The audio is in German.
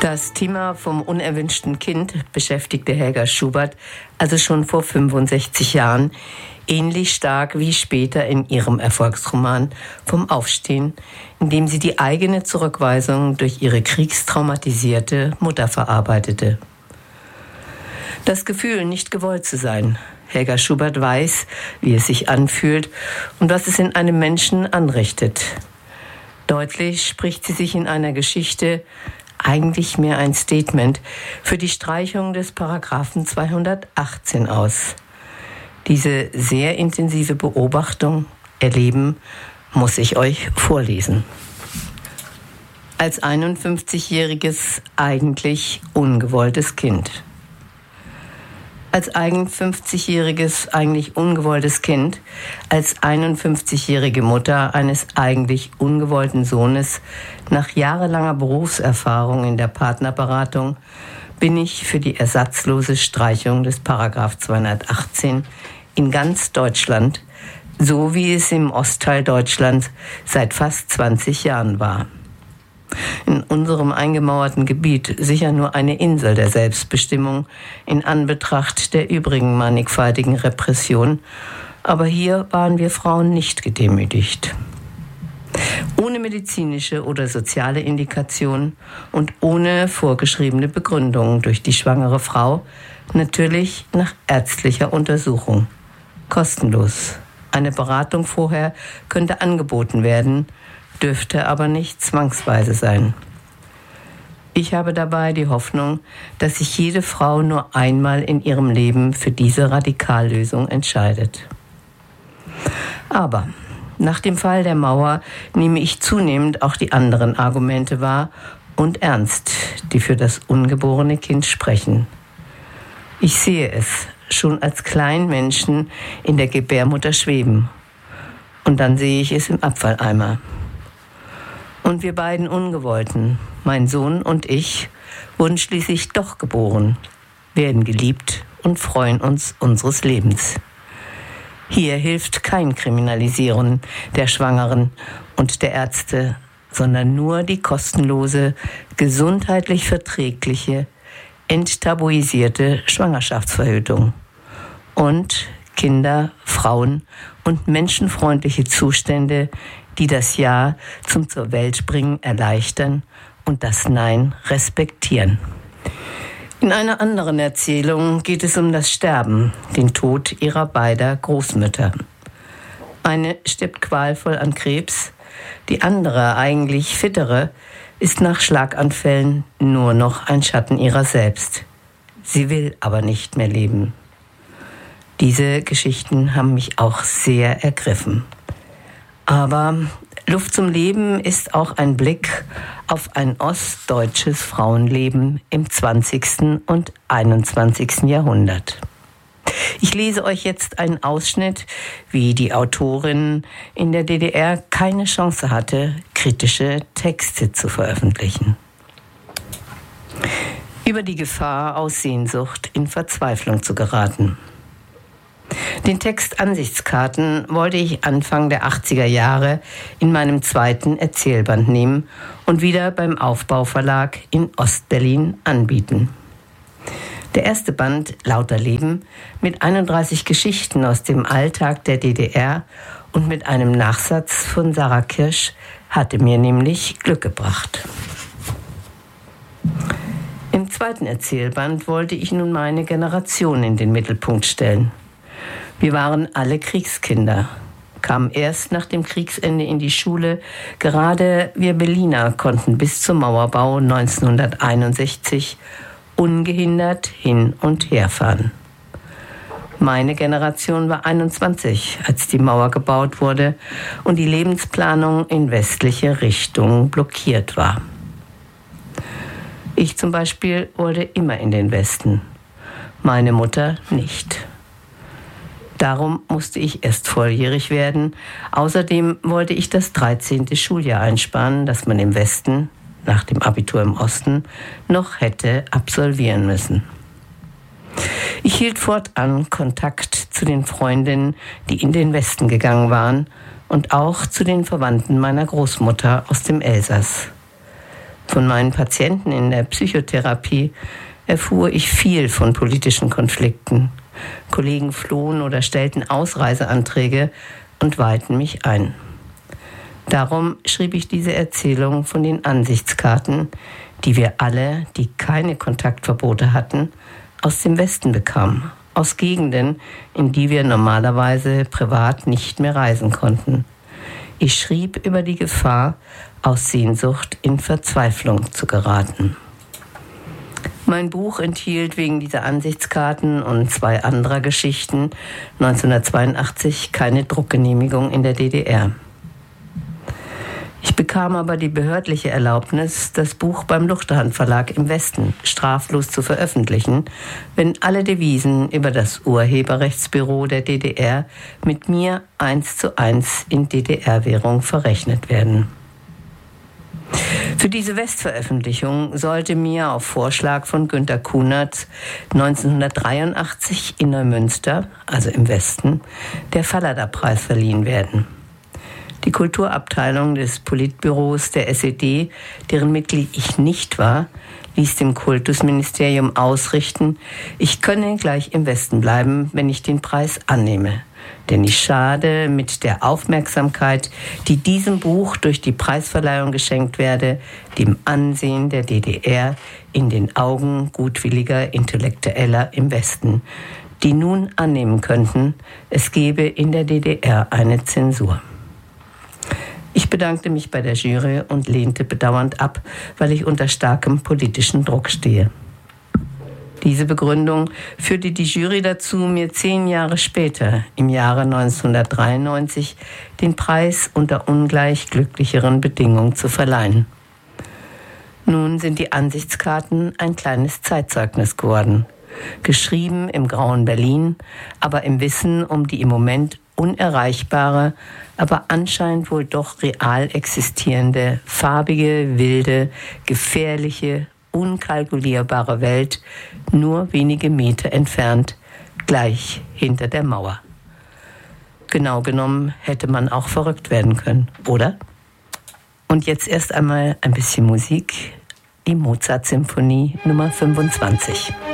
Das Thema vom unerwünschten Kind beschäftigte Helga Schubert also schon vor 65 Jahren, ähnlich stark wie später in ihrem Erfolgsroman Vom Aufstehen, in dem sie die eigene Zurückweisung durch ihre kriegstraumatisierte Mutter verarbeitete. Das Gefühl, nicht gewollt zu sein. Helga Schubert weiß, wie es sich anfühlt und was es in einem Menschen anrichtet. Deutlich spricht sie sich in einer Geschichte, eigentlich mehr ein Statement, für die Streichung des Paragraphen 218 aus. Diese sehr intensive Beobachtung, Erleben, muss ich euch vorlesen. Als 51-jähriges, eigentlich ungewolltes Kind. Als 51-jähriges, eigentlich ungewolltes Kind, als 51-jährige Mutter eines eigentlich ungewollten Sohnes, nach jahrelanger Berufserfahrung in der Partnerberatung, bin ich für die ersatzlose Streichung des Paragraph 218 in ganz Deutschland, so wie es im Ostteil Deutschlands seit fast 20 Jahren war. In unserem eingemauerten Gebiet sicher nur eine Insel der Selbstbestimmung in Anbetracht der übrigen mannigfaltigen Repression, aber hier waren wir Frauen nicht gedemütigt. Ohne medizinische oder soziale Indikation und ohne vorgeschriebene Begründung durch die schwangere Frau, natürlich nach ärztlicher Untersuchung. Kostenlos. Eine Beratung vorher könnte angeboten werden, dürfte aber nicht zwangsweise sein. Ich habe dabei die Hoffnung, dass sich jede Frau nur einmal in ihrem Leben für diese Radikallösung entscheidet. Aber nach dem Fall der Mauer nehme ich zunehmend auch die anderen Argumente wahr und ernst, die für das ungeborene Kind sprechen. Ich sehe es schon als kleinen Menschen in der Gebärmutter schweben und dann sehe ich es im Abfalleimer. Und wir beiden Ungewollten, mein Sohn und ich, wurden schließlich doch geboren, werden geliebt und freuen uns unseres Lebens. Hier hilft kein Kriminalisieren der Schwangeren und der Ärzte, sondern nur die kostenlose, gesundheitlich verträgliche, enttabuisierte Schwangerschaftsverhütung und Kinder, Frauen und menschenfreundliche Zustände, die das Ja zum zur Welt bringen erleichtern und das Nein respektieren. In einer anderen Erzählung geht es um das Sterben, den Tod ihrer beider Großmütter. Eine stirbt qualvoll an Krebs, die andere, eigentlich fittere, ist nach Schlaganfällen nur noch ein Schatten ihrer selbst. Sie will aber nicht mehr leben. Diese Geschichten haben mich auch sehr ergriffen. Aber Luft zum Leben ist auch ein Blick auf ein ostdeutsches Frauenleben im 20. und 21. Jahrhundert. Ich lese euch jetzt einen Ausschnitt, wie die Autorin in der DDR keine Chance hatte, kritische Texte zu veröffentlichen. Über die Gefahr, aus Sehnsucht in Verzweiflung zu geraten. Den Text Ansichtskarten wollte ich Anfang der 80er Jahre in meinem zweiten Erzählband nehmen und wieder beim Aufbauverlag in Ostberlin anbieten. Der erste Band Lauter Leben mit 31 Geschichten aus dem Alltag der DDR und mit einem Nachsatz von Sarah Kirsch hatte mir nämlich Glück gebracht. Im zweiten Erzählband wollte ich nun meine Generation in den Mittelpunkt stellen. Wir waren alle Kriegskinder, kamen erst nach dem Kriegsende in die Schule. Gerade wir Berliner konnten bis zum Mauerbau 1961 ungehindert hin und her fahren. Meine Generation war 21, als die Mauer gebaut wurde und die Lebensplanung in westliche Richtung blockiert war. Ich zum Beispiel wollte immer in den Westen, meine Mutter nicht. Darum musste ich erst volljährig werden. Außerdem wollte ich das 13. Schuljahr einsparen, das man im Westen, nach dem Abitur im Osten, noch hätte absolvieren müssen. Ich hielt fortan Kontakt zu den Freundinnen, die in den Westen gegangen waren und auch zu den Verwandten meiner Großmutter aus dem Elsass. Von meinen Patienten in der Psychotherapie erfuhr ich viel von politischen Konflikten. Kollegen flohen oder stellten Ausreiseanträge und weihten mich ein. Darum schrieb ich diese Erzählung von den Ansichtskarten, die wir alle, die keine Kontaktverbote hatten, aus dem Westen bekamen, aus Gegenden, in die wir normalerweise privat nicht mehr reisen konnten. Ich schrieb über die Gefahr, aus Sehnsucht in Verzweiflung zu geraten. Mein Buch enthielt wegen dieser Ansichtskarten und 2 anderer Geschichten 1982 keine Druckgenehmigung in der DDR. Ich bekam aber die behördliche Erlaubnis, das Buch beim Luchterhand Verlag im Westen straflos zu veröffentlichen, wenn alle Devisen über das Urheberrechtsbüro der DDR mit mir 1:1 in DDR-Währung verrechnet werden. Für diese Westveröffentlichung sollte mir auf Vorschlag von Günter Kunert 1983 in Neumünster, also im Westen, der Fallada-Preis verliehen werden. Die Kulturabteilung des Politbüros der SED, deren Mitglied ich nicht war, ließ dem Kultusministerium ausrichten, ich könne gleich im Westen bleiben, wenn ich den Preis annehme. Denn ich schade mit der Aufmerksamkeit, die diesem Buch durch die Preisverleihung geschenkt werde, dem Ansehen der DDR in den Augen gutwilliger Intellektueller im Westen, die nun annehmen könnten, es gebe in der DDR eine Zensur. Ich bedankte mich bei der Jury und lehnte bedauernd ab, weil ich unter starkem politischen Druck stehe. Diese Begründung führte die Jury dazu, mir 10 Jahre später, im Jahre 1993, den Preis unter ungleich glücklicheren Bedingungen zu verleihen. Nun sind die Ansichtskarten ein kleines Zeitzeugnis geworden. Geschrieben im grauen Berlin, aber im Wissen um die im Moment unerreichbare, aber anscheinend wohl doch real existierende, farbige, wilde, gefährliche, unkalkulierbare Welt, nur wenige Meter entfernt, gleich hinter der Mauer. Genau genommen hätte man auch verrückt werden können, oder? Und jetzt erst einmal ein bisschen Musik, die Mozart-Symphonie Nummer 25.